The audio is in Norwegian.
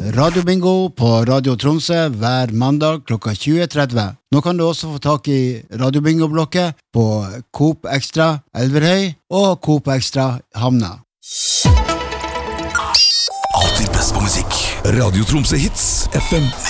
radiobingo på Radio Tromsø hver mandag klokka 20.30. Nå kan du også få tak i radiobingo-blokket på Coop Extra Elverhøy og Coop Extra Hamna. Alltid best på musikk. Radio Tromsø Hits FM